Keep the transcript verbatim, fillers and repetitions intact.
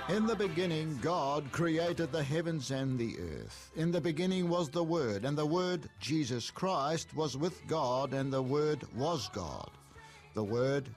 In the beginning, God created the heavens and the earth. In the beginning was the Word, and the Word, Jesus Christ, was with God, and the Word was God. The Word